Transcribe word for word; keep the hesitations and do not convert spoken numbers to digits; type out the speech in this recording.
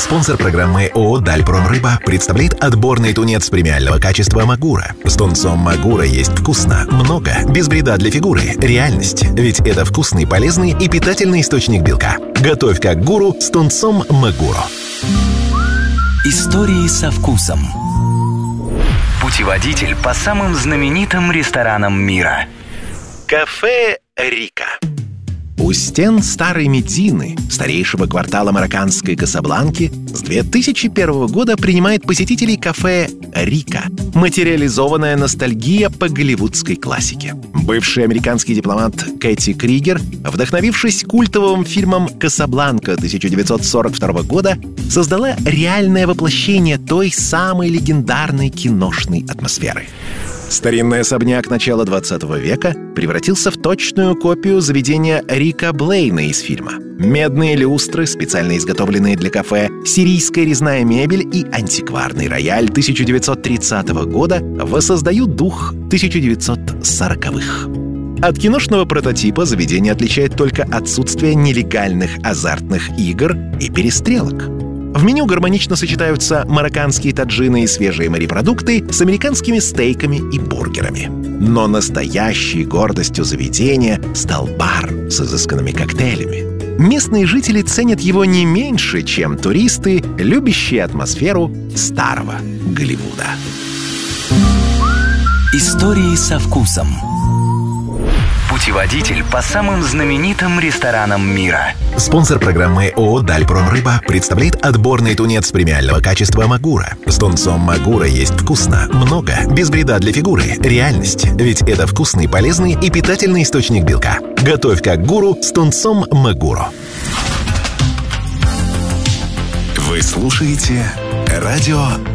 Спонсор программы ООО «Дальпромрыба» представляет отборный тунец премиального качества «Магура». С тунцом «Магура» есть вкусно, много, без вреда для фигуры. Реальность. Ведь это вкусный, полезный и питательный источник белка. Готовь как гуру с тунцом «Магуро». Истории со вкусом. Путеводитель по самым знаменитым ресторанам мира. Кафе «Рика». У стен старой Медины, старейшего квартала марокканской Касабланки, с две тысячи первого года принимает посетителей кафе «Рика». Материализованная ностальгия по голливудской классике. Бывший американский дипломат Кэти Кригер, вдохновившись культовым фильмом «Касабланка» тысяча девятьсот сорок второго года, создала реальное воплощение той самой легендарной киношной атмосферы. Старинный особняк начала двадцатого века превратился в точную копию заведения Рика Блейна из фильма. Медные люстры, специально изготовленные для кафе, сирийская резная мебель и антикварный рояль тысяча девятьсот тридцатого года воссоздают дух тысяча девятьсот сороковых. От киношного прототипа заведение отличает только отсутствие нелегальных азартных игр и перестрелок. В меню гармонично сочетаются марокканские таджины и свежие морепродукты с американскими стейками и бургерами. Но настоящей гордостью заведения стал бар с изысканными коктейлями. Местные жители ценят его не меньше, чем туристы, любящие атмосферу старого Голливуда. Истории со вкусом. Путеводитель по самым знаменитым ресторанам мира. Спонсор программы ООО «Дальпромрыба» представляет отборный тунец премиального качества «Магура». С тунцом «Магура» есть вкусно, много, без вреда для фигуры. Реальность. Ведь это вкусный, полезный и питательный источник белка. Готовь как гуру с тунцом «Магуро». Вы слушаете радио